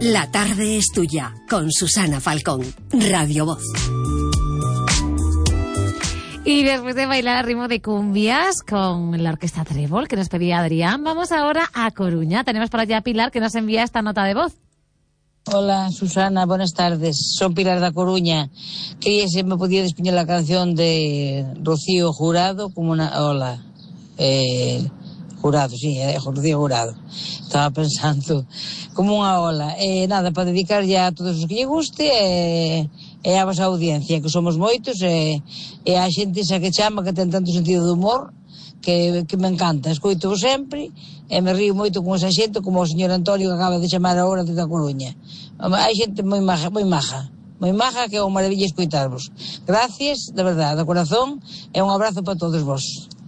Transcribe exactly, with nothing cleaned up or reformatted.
La tarde es tuya, con Susana Falcón, Radio Voz. Y después de bailar a ritmo de cumbias con la Orquesta Trébol, que nos pedía Adrián, vamos ahora a Coruña. Tenemos por allá a Pilar, que nos envía esta nota de voz. Hola, Susana, buenas tardes. Son Pilar da Coruña. Quería si me podía despiñar la canción de Rocío Jurado, como una... Hola. Eh... Jurado, sí, é Rocío Jurado. Estaba pensando como unha ola. Eh, nada, para dedicar ya a todos os que lle guste, e, e a vosa audiencia, que somos moitos, e, e a xente esa que chama, que ten tanto sentido de humor, que, que me encanta. Escoito sempre, e me río moito con esa xente, como o señor Antonio que acaba de chamar agora de da Coruña. Hai xente moi maja, moi maja. Moi maja, que é unha maravilla escoitarvos. Gracias, de verdade, de corazón, e un abrazo para todos vos.